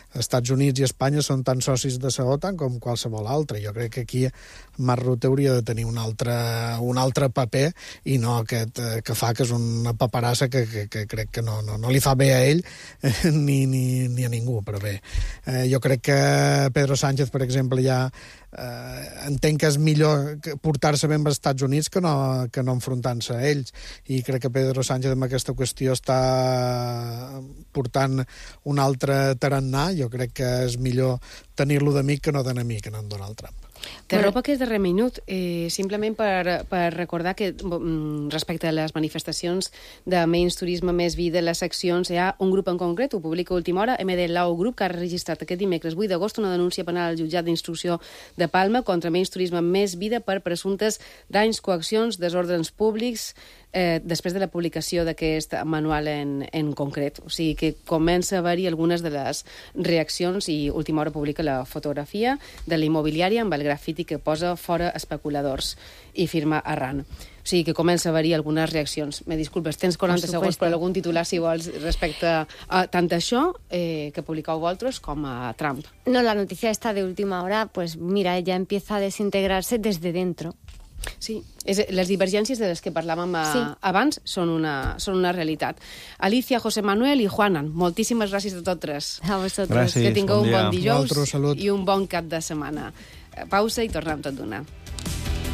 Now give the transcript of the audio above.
Estats Units i Espanya són tan socis de la OTAN com qualsevol altre. Jo crec que aquí Marc Rutte hauria de tenir un altre paper i no aquest que fa, que és una paperassa que crec que no li fa bé a ell ni a ningú, però bé. Jo crec que Pedro Sánchez, per exemple, ja entenc que és millor portar-se bé amb els Estats Units que no enfrontant-se a ells, i crec que Pedro Sánchez amb aquesta qüestió està portant un altre tarannà. Jo crec que és millor tenir-lo d'amic que no d'enemic en Donald Trump. T'arropa aquest darrer minut, simplement per recordar que respecte a les manifestacions de Menys Turisme, Més Vida, les seccions, hi ha un grup en concret, ho publica a última hora, MD Lau Group, que ha registrat aquest dimecres 8 d'agost una denúncia penal al jutjat d'instrucció de Palma contra Menys Turisme, Més Vida per presumptes danys, coaccions, desordres públics, després de la publicació d'aquest manual en concret. O sigui que comença a haver-hi algunes de les reaccions, i última hora publica la fotografia de la immobiliària amb el grafiti que posa fora especuladors i firma Arran. O sigui que comença a haver-hi algunes reaccions. Me disculpes, tens 40 segons per algun titular, si vols, respecte a tant això que publicau vosaltres com a Trump. No, la noticia esta de última hora, pues mira, ya empieza a desintegrarse desde dentro. Sí, les divergències de les que parlàvem abans són una realitat. Alicia, José Manuel i Juanan, moltíssimes gràcies a tots tres. A vosaltres. Gràcies, que tingueu un bon dijous salut. i un bon cap de setmana. Pausa i tornem tot d'una.